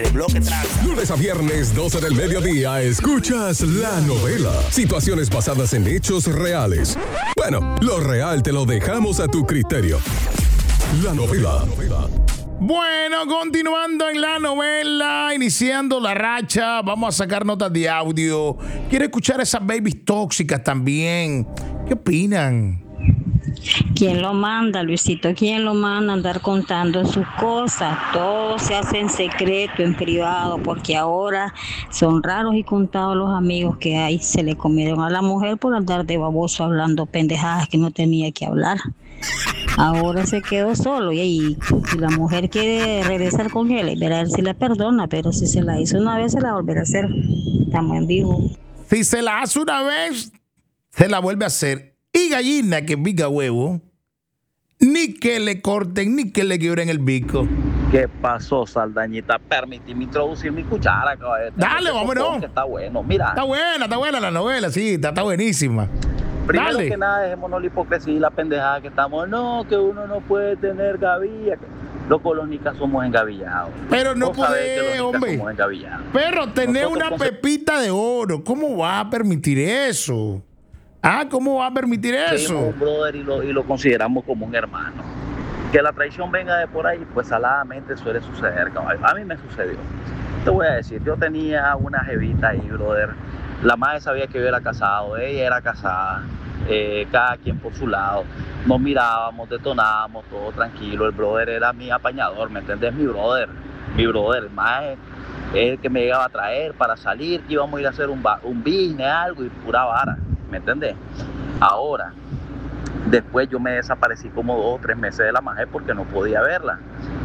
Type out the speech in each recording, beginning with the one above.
Bloque Tranza. Lunes a viernes, 12 del mediodía, escuchas La Novela. Situaciones basadas en hechos reales. Bueno, lo real te lo dejamos a tu criterio. La Novela. Bueno, continuando en La Novela, iniciando la racha, vamos a sacar notas de audio. Quiero escuchar a esas babies tóxicas también. ¿Qué opinan? ¿Quién lo manda, Luisito? ¿Quién lo manda a andar contando sus cosas? Todo se hace en secreto, en privado, porque ahora son raros y contados los amigos que hay. Se le comieron a la mujer por andar de baboso hablando pendejadas que no tenía que hablar. Ahora se quedó solo y si la mujer quiere regresar con él, verá él si la perdona, pero si se la hizo una vez, se la volverá a hacer. Estamos en vivo. Si se la hace una vez, se la vuelve a hacer. Y gallina que pica huevo, ni que le corten, ni que le quiebren el bico. ¿Qué pasó, Saldañita? Permíteme introducir mi cuchara, caballero. Dale, vámonos. Que está bueno, mira. Está buena la novela, sí, está buenísima. Primero Dale. que nada, dejémonos la hipocresía y la pendejada que estamos. No, que uno no puede tener gavilla. Loco, los nicas somos engavillados. Pero no Vos sabés que los puede, nicas hombre. somos engavillados. Perro, tener Nosotros una pepita de oro, ¿cómo va a permitir eso? ¿Cómo va a permitir eso? Seguimos un brother y lo consideramos como un hermano. Que la traición venga de por ahí, pues saladamente suele suceder, caballo. A mí me sucedió. Te voy a decir, yo tenía una jevita ahí, brother. La madre sabía que yo era casado, ella era casada, cada quien por su lado. Nos mirábamos, detonábamos, todo tranquilo. El brother era mi apañador, ¿me entendés? Mi brother, el mae es el que me llegaba a traer para salir, que íbamos a ir a hacer un business, algo y pura vara, ¿me entendés? Ahora, después yo me desaparecí como 2 o 3 meses de la maje porque no podía verla.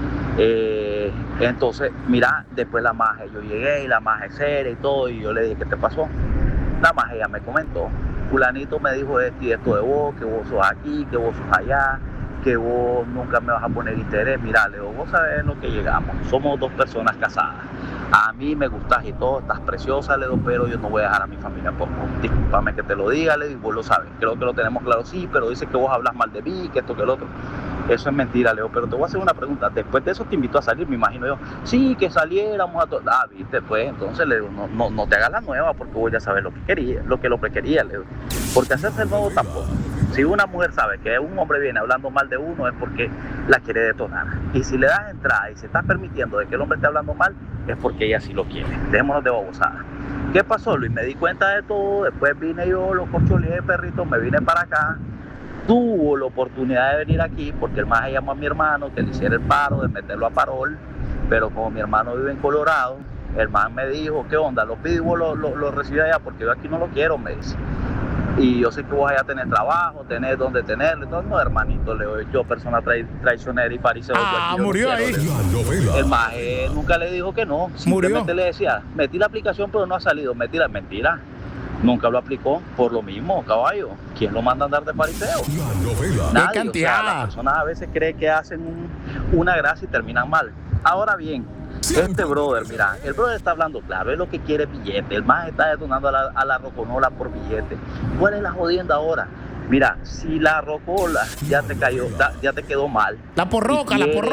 Entonces, mira, después la maje, yo llegué y la maje seria y todo, y yo le dije, ¿qué te pasó? La maje ya me comentó, fulanito me dijo esto y esto de vos, que vos sos aquí, que vos sos allá, que vos nunca me vas a poner interés. Mira, Leo, vos sabés en lo que llegamos, somos 2 personas casadas. A mí me gustas y todo, estás preciosa, Leo, pero yo no voy a dejar a mi familia por vos. Discúlpame que te lo diga, Leo, y vos lo sabes. Creo que lo tenemos claro, sí, pero dice que vos hablas mal de mí, que esto, que el otro. Eso es mentira, Leo, pero te voy a hacer una pregunta. Después de eso te invito a salir, me imagino yo. Sí, que saliéramos a todo. Viste, pues, entonces, Leo, no te hagas la nueva porque vos ya sabes lo que quería, lo que quería, Leo. Porque hacerse el nuevo tampoco. Si una mujer sabe que un hombre viene hablando mal de uno es porque la quiere detonar. Y si le das entrada y se está permitiendo de que el hombre esté hablando mal, es porque ella sí lo quiere. Dejémonos de babosada. ¿Qué pasó, Luis? Me di cuenta de todo, después vine yo, lo corcholeé, perrito, me vine para acá. Tuvo la oportunidad de venir aquí porque el maje llamó a mi hermano que le hiciera el paro de meterlo a parol, pero como mi hermano vive en Colorado, el maje me dijo, ¿qué onda? Lo pido y vos lo recibí allá porque yo aquí no lo quiero, me dice. Y yo sé que vos allá tenés trabajo, tenés donde tenerlo. Entonces, no, hermanito, Leo, yo persona traicionera y fariseo. Murió ahí. La El Novela. maje nunca le dijo que no. Simplemente le decía, metí la aplicación pero no ha salido. Mentira. Nunca lo aplicó por lo mismo, caballo. ¿Quién lo manda a andar de fariseo? La Novela. Nadie. ¡Qué cantidad! O sea, las personas a veces creen que hacen una gracia y terminan mal. Ahora bien, este brother, mira, el brother está hablando claro, es lo que quiere billete. El más está detonando a la roconola por billete. ¿Cuál es la jodienda ahora? Mira, si la rocola ya te cayó, ya te quedó mal. La porroca.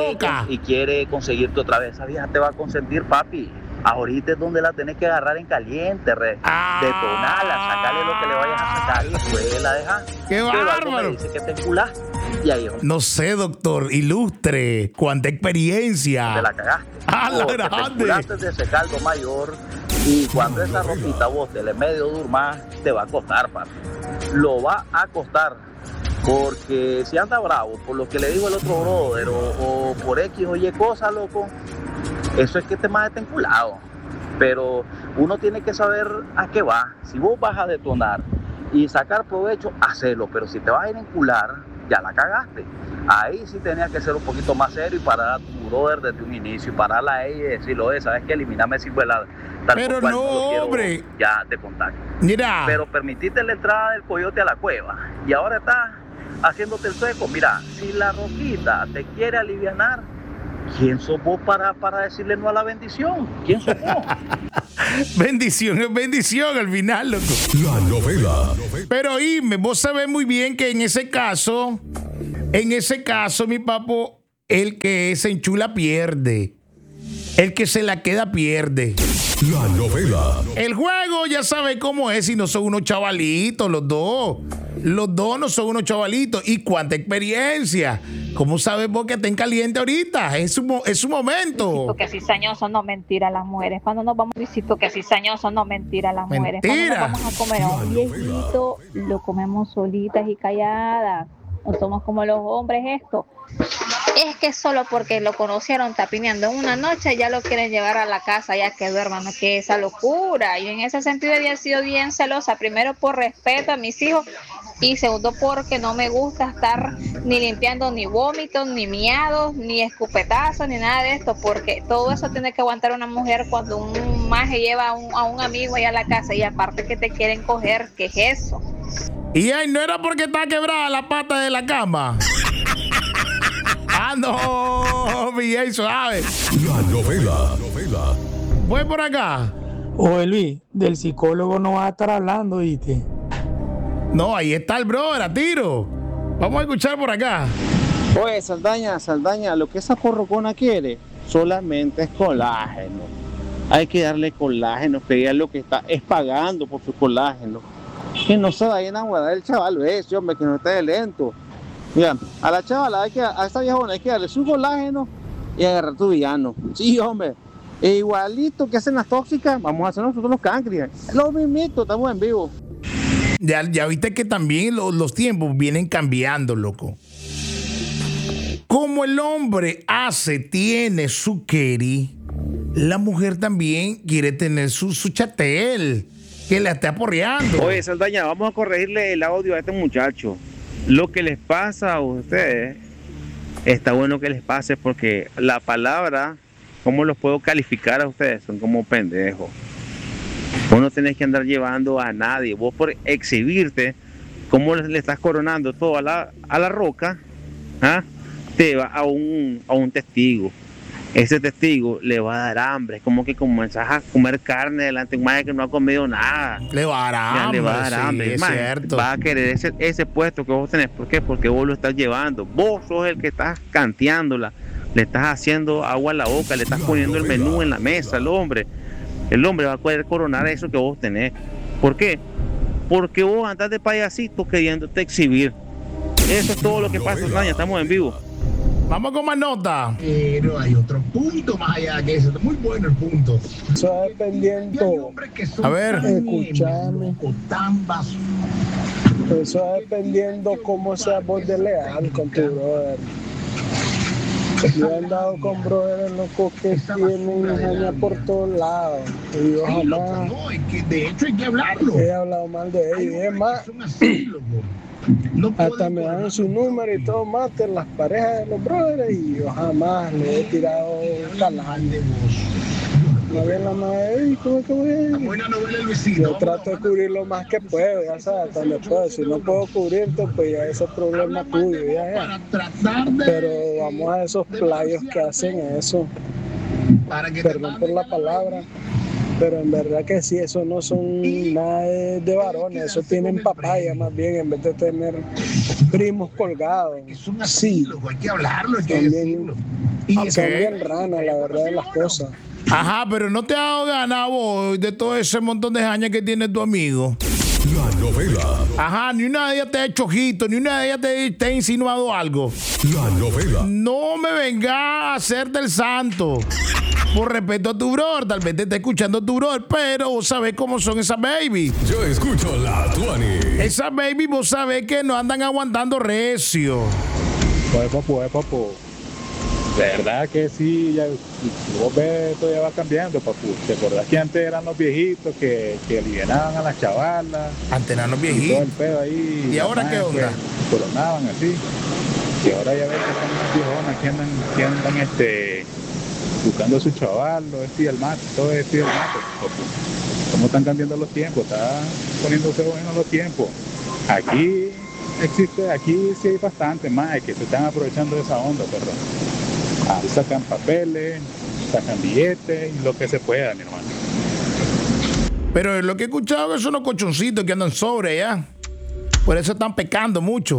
Y quiere conseguirte otra vez, esa vieja te va a consentir, papi. Ahorita es donde la tenés que agarrar en caliente, detonarla, sacarle lo que le vayas a sacar y después la dejas. ¡Qué bárbaro! Dice que te enculaste y ahí es donde No sé, doctor, ilustre, cuánta experiencia. te la cagaste. La Porque te grande! enculaste de ese caldo mayor y cuando esa ropita vos te le medio durmas, te va a costar, papi. Lo va a costar. Porque si anda bravo por lo que le dijo el otro brother o por X o Y cosa, loco, eso es que este más está enculado. Pero uno tiene que saber a qué va. Si vos vas a detonar y sacar provecho, hacelo. Pero si te vas a ir a encular, ya la cagaste. Ahí sí tenías que ser un poquito más serio y parar a tu brother desde un inicio y pararla a ella y decirlo, ¿sabes qué? Elimíname si fue la tal Pero cual, no, lo quiero hombre. ya de contacto. Mira. Pero permitiste la entrada del coyote a la cueva y ahora estás haciéndote el sueco. Mira, si la roquita te quiere alivianar, ¿quién sos vos para decirle no a la bendición? ¿Quién sos vos? Bendición es bendición al final, loco. La Novela. Pero Ime, vos sabés muy bien que en ese caso, mi papo, el que se enchula pierde. El que se la queda pierde. La novela. El juego ya sabe cómo es y no son unos chavalitos los dos. Los dos no son unos chavalitos. ¿Y cuánta experiencia? ¿Cómo sabes vos que estén caliente ahorita? Es su momento. Que cizañoso, no, mentira, las mujeres. Cuando nos vamos a visitar, que cizañoso, no, mentira, las mujeres. Mentira. Cuando nos vamos a comer a un viejito, lo comemos solitas y calladas. No somos como los hombres esto. Es que solo porque lo conocieron tapineando en una noche ya lo quieren llevar a la casa ya que duerman, que esa locura. Y en ese sentido he sido bien celosa, primero por respeto a mis hijos y segundo porque no me gusta estar ni limpiando ni vómitos, ni miados, ni escupetazos, ni nada de esto, porque todo eso tiene que aguantar una mujer cuando un maje lleva a un amigo allá a la casa y aparte que te quieren coger, ¿qué es eso? Y ay, no era porque está quebrada la pata de la cama. Ah, no, Miguel suave. La novela. Voy por acá. Oye, Luis, del psicólogo no vas a estar hablando, ¿viste? No, ahí está el brother, a tiro. Vamos a escuchar por acá. Oye, Saldaña, lo que esa porrocona quiere solamente es colágeno. Hay que darle colágeno, que ella lo que está es pagando por su colágeno. Que no se vaya a enamorar del chaval ese, hombre, que no esté lento. Mira, a la chavala, a esta viejona hay que darle su colágeno y agarrar tu villano. Sí, hombre. E igualito que hacen las tóxicas, vamos a hacer nosotros los cancris. Lo mismito, estamos en vivo. Ya viste que también los tiempos vienen cambiando, loco. Como el hombre tiene su Keri, la mujer también quiere tener su chatel, que la esté aporreando. Oye, Saldaña, vamos a corregirle el audio a este muchacho. Lo que les pasa a ustedes, está bueno que les pase porque la palabra, ¿cómo los puedo calificar a ustedes? Son como pendejos. Vos no tenés que andar llevando a nadie. Vos por exhibirte, ¿cómo le estás coronando todo a la roca? ¿Ah? Te va a un testigo. Ese testigo le va a dar hambre. Es como que comenzás a comer carne delante de un maestro que no ha comido nada. Le va a dar hambre, sí, es cierto. Va a querer ese puesto que vos tenés. ¿Por qué? Porque vos lo estás llevando. Vos sos el que estás canteándola. Le estás haciendo agua a la boca. Le estás poniendo el menú en la mesa al hombre. El hombre va a poder coronar eso que vos tenés. ¿Por qué? Porque vos andás de payasito queriéndote exhibir. Eso es todo lo que pasa, Saldaña. Estamos en vivo. Vamos con más nota. Pero hay otro punto más allá que eso. Muy bueno el punto. Eso es dependiendo. A ver. Escuchame. Eso es dependiendo cómo seas vos de leal con tu brother. Yo he andado con brothers locos que tienen haña por todos lados. Y yo jamás. De hecho, hay que hablarlo. He hablado mal de ellos. Es más, hasta me dan su número y todo, maten las parejas de los brothers. Y yo jamás le he tirado calán de voz. Una vez la madre, ¿cómo es que voy a ir? Buena novela el vecino. Yo trato de cubrir lo más que puedo, ya sabes, hasta donde puedo. Si no puedo cubrirte, pues ya ese es problema tuyo, ya. Pero vamos a esos playos que hacen eso. Perdón por la palabra, pero en verdad que sí, eso no son nada de varones, eso tienen papaya más bien, en vez de tener primos colgados. Sí, hay que hablarlo, hay que decirlo. Son bien ranas, la verdad de las cosas. Ajá, pero no te has dado ganas vos de todo ese montón de años que tiene tu amigo. La novela. Ajá, ni una de ellas te ha hecho ojito, ni una de ellas te ha insinuado algo. La novela. No me vengas a hacer del santo. Por respeto a tu brother, tal vez te esté escuchando tu brother, pero vos sabés cómo son esas baby. Yo escucho la Tuani. Esas baby vos sabés que no andan aguantando recio. Papu. De verdad que sí, ya, vos ves, esto ya va cambiando, papu. ¿Te acordás que antes eran los viejitos que alivianaban a las chavalas? Antes eran los Y todo viejitos. el pedo ahí. ¿Y ahora qué onda? Pues, coronaban así. Y ahora ya ves que son unas viejonas que andan buscando a su chaval, este y el mate, todo este y el mate. ¿Cómo están cambiando los tiempos? Están poniéndose buenos los tiempos. Aquí sí hay bastante más que se están aprovechando de esa onda, perdón. Ahí sacan papeles, sacan billetes y lo que se pueda, mi hermano. Pero lo que he escuchado es que son los cochoncitos que andan sobre ya. Por eso están pecando mucho.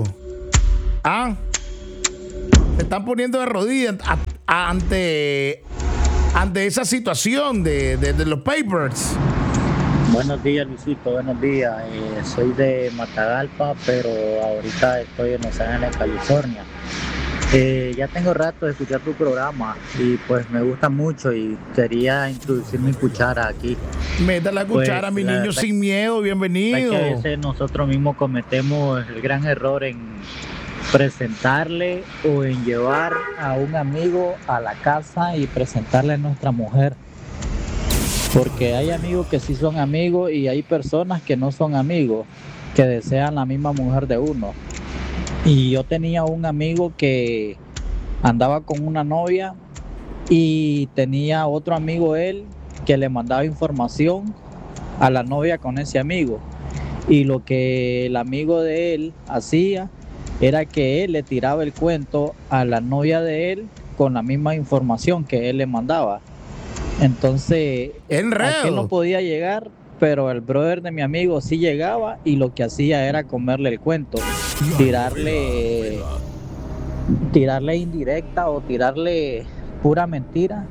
Se están poniendo de rodillas ante ante esa situación de los papers? Buenos días, Luisito, buenos días. Soy de Matagalpa, pero ahorita estoy en Los Ángeles, California. Ya tengo rato de escuchar tu programa y pues me gusta mucho y quería introducir mi cuchara aquí. Meta la cuchara, Pues, mi niño, sin miedo, bienvenido. Es que a veces nosotros mismos cometemos el gran error en presentarle o en llevar a un amigo a la casa y presentarle a nuestra mujer. Porque hay amigos que sí son amigos y hay personas que no son amigos, que desean la misma mujer de uno. Y yo tenía un amigo que andaba con una novia y tenía otro amigo él que le mandaba información a la novia con ese amigo. Y lo que el amigo de él hacía era que él le tiraba el cuento a la novia de él con la misma información que él le mandaba. Entonces, aquel no podía llegar, pero el brother de mi amigo sí llegaba y lo que hacía era comerle el cuento, tirarle indirecta o tirarle pura mentira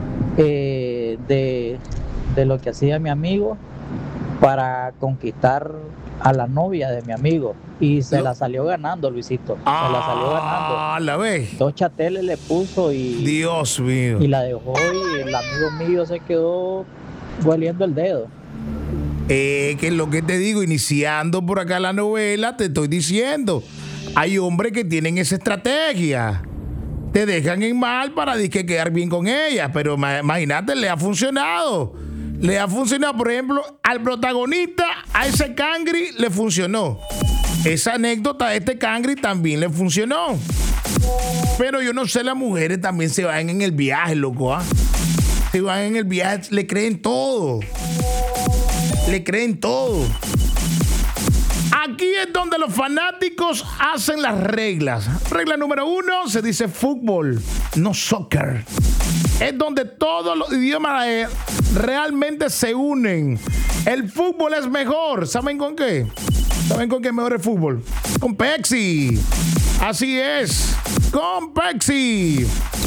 de lo que hacía mi amigo para conquistar a la novia de mi amigo. Y se la salió ganando, Luisito. Se la salió ganando. La vez. 2 chateles le puso y... Dios mío. Y la dejó y el amigo mío se quedó hueliendo el dedo. Que es lo que te digo, iniciando por acá la novela, te estoy diciendo. Hay hombres que tienen esa estrategia. Te dejan en mal para quedar bien con ella. Pero imagínate, le ha funcionado. Le ha funcionado, por ejemplo, al protagonista, a ese cangri le funcionó. Esa anécdota de este cangri también le funcionó. Pero yo no sé, las mujeres también se van en el viaje, loco. Se van en el viaje, le creen todo. Le creen todo. Aquí es donde los fanáticos hacen las reglas. Regla número 1, se dice fútbol, no soccer. Es donde todos los idiomas realmente se unen. El fútbol es mejor. ¿Saben con qué? ¿Saben con qué es mejor el fútbol? Con Pepsi. Así es. Con Pepsi.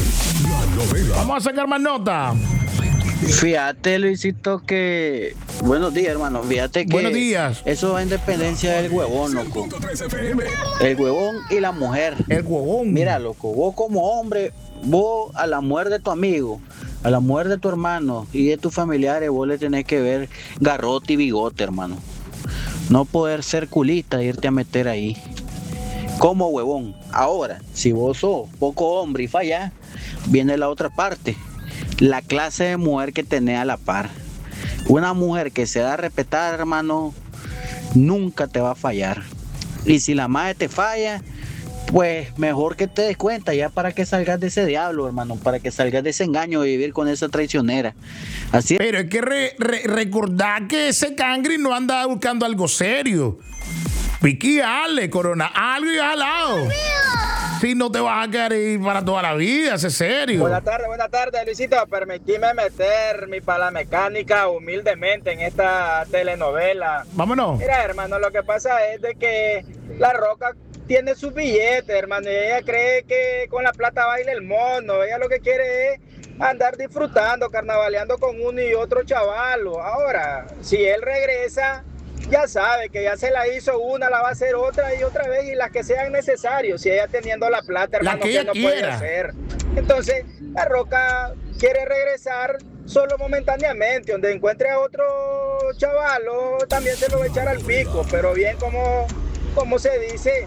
Vamos a sacar más nota. Fíjate, Luisito, que... Buenos días, hermano. Fíjate que... Buenos días. Eso va en dependencia del huevón, loco. El huevón y la mujer. El huevón. Mira, loco, vos como hombre, vos a la mujer de tu amigo, a la mujer de tu hermano y de tus familiares, vos le tenés que ver garrote y bigote, hermano. No poder ser culista e irte a meter ahí. Como huevón. Ahora, si vos sos poco hombre y fallás, viene la otra parte. La clase de mujer que tenés a la par. Una mujer que se da a respetar, hermano, nunca te va a fallar. Y si la madre te falla, pues mejor que te des cuenta ya para que salgas de ese diablo, hermano, para que salgas de ese engaño de vivir con esa traicionera. Así. Pero es que recordar que ese cangri no anda buscando algo serio. Piquíale, Corona, algo y al lado. Si no te vas a quedar ahí para toda la vida, es serio. Buenas tardes, Luisito. Permitime meter mi pala mecánica humildemente en esta telenovela. Vámonos. Mira, hermano, lo que pasa es de que La Roca tiene sus billetes, hermano, y ella cree que con la plata baila el mono. Ella lo que quiere es andar disfrutando, carnavaleando con uno y otro chavalo. Ahora, si él regresa, ya sabe que ya se la hizo una, la va a hacer otra y otra vez, y las que sean necesarias. Si ella teniendo la plata, hermano, que no puede hacer. Entonces, La Roca quiere regresar solo momentáneamente. Donde encuentre a otro chavalo, también se lo va a echar al pico. Pero bien, como se dice,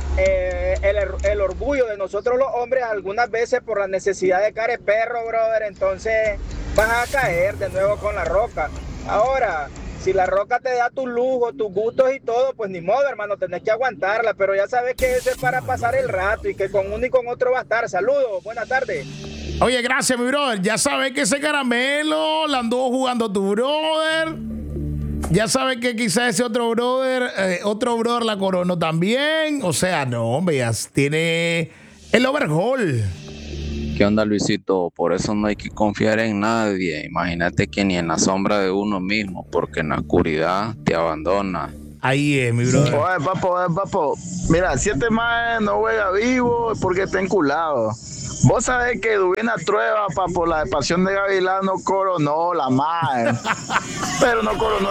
el orgullo de nosotros los hombres, algunas veces por la necesidad de care perro, brother, entonces vas a caer de nuevo con La Roca. Ahora, si La Roca te da tus lujos, tus gustos y todo, pues ni modo, hermano, tenés que aguantarla. Pero ya sabes que eso es para pasar el rato y que con uno y con otro va a estar. Saludos, buenas tardes. Oye, gracias, mi brother. Ya sabes que ese caramelo la anduvo jugando tu brother. Ya sabes que quizás ese otro brother la coronó también. O sea, no, hombre, ya tiene el overhaul. ¿Qué onda, Luisito? Por eso no hay que confiar en nadie. Imagínate que ni en la sombra de uno mismo, porque en la oscuridad te abandona. Ahí es, mi brother. Oye, papo. Mira, si este man no juega vivo es porque está enculado. Vos sabés que Dubina Trueba, por la pasión de Gavilán, no coronó la madre. Pero no coronó